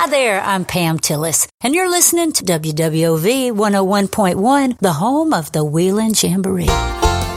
there, I'm Pam Tillis, and you're listening to WWOV 101.1, the home of the Wheeling Jamboree.